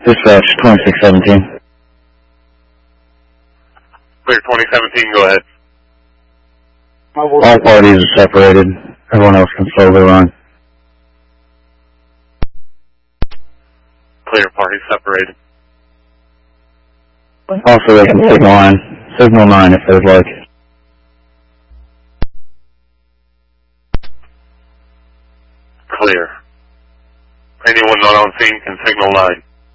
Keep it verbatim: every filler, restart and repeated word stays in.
Dispatch twenty-six seventeen. Clear twenty seventeen, go ahead. All parties are separated. Everyone else can slowly run. Clear, parties separated. Also, they can signal nine. Signal nine if they'd like. Clear. Anyone not on scene can signal nine.